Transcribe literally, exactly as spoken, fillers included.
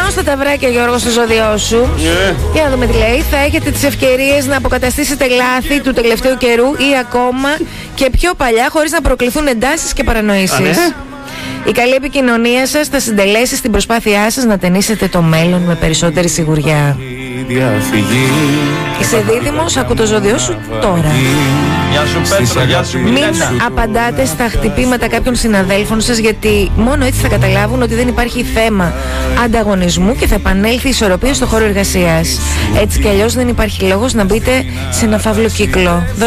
Πάνω στα ταυράκια, Γιώργο, στο ζώδιό σου. Yeah. Για να δούμε τι λέει. Θα έχετε τις ευκαιρίες να αποκαταστήσετε λάθη του τελευταίου καιρού ή ακόμα και πιο παλιά, χωρίς να προκληθούν εντάσεις και παρανοήσεις. Ναι. Η καλή επικοινωνία σας θα συντελέσει στην προσπάθειά σας να ταινίσετε το μέλλον με περισσότερη σιγουριά. Είσαι δίδυμος, ακού το ζώδιό σου τώρα. Γεια σου Πέτρο, γεια σου Μην Μιλένα. απαντάτε στα χτυπήματα κάποιων συναδέλφων σας, γιατί μόνο έτσι θα καταλάβουν ότι δεν υπάρχει θέμα ανταγωνισμού και θα επανέλθει η ισορροπία στο χώρο εργασίας. Έτσι κι αλλιώς δεν υπάρχει λόγος να μπείτε σε ένα φαύλο κύκλο.